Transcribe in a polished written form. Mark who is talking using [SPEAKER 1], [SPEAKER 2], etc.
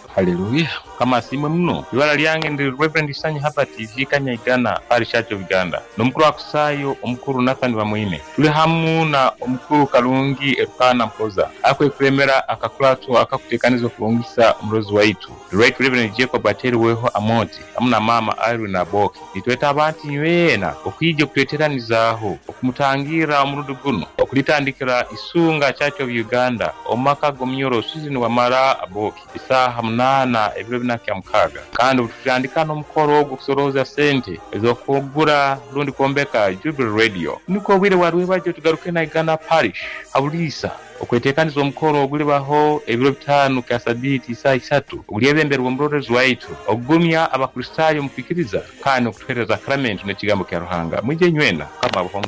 [SPEAKER 1] Haleluya. Kama simwe mno ibara lyange ndi Reverend Sanya hapa TV Kanyigana Parish Church of Uganda nomukuru akusayo omukuru Nathan Bamwine tuli hamu na omukuru Kalungi Erukana Mpoza akwekuremera akakulatu akakutekanizo kulungisa mrozi waitu Right Reverend Jacob Ateri weho Amoti amuna mama Irene Naboki nitweta abantu nywena okwijje kuteteranizaho okumutangira omurudu guno okulitandikira isunga Church of Uganda omaka gomnyoro season wa mara Aboki isaha munana ebiro binakya mukaga kandi tutandika n'omukoro ogusoroza sente ezokugura lundi kombeka Jubilee Radio niko bwire warwe baje tugaruke na Uganda Parish abulisa okwetekaniza omukoro ogulibaho ebiro 5 kasabiti saa 3 ogulyebemberwa omurorezi waitu ogumya abakristayo mupikiriza kandi okutuhereza sakrament n'ekigambo kya Ruhanga mwije nywena kama buhongo